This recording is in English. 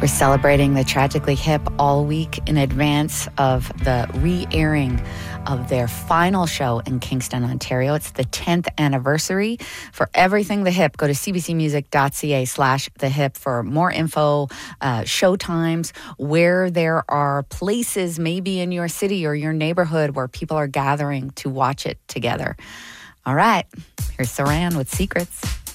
We're celebrating the Tragically Hip all week in advance of the re-airing of their final show in Kingston, Ontario. It's the 10th anniversary. For everything The Hip, go to cbcmusic.ca/The Hip for more info, show times, where there are places maybe in your city or your neighborhood where people are gathering to watch it together. All right, here's Saran with Secrets.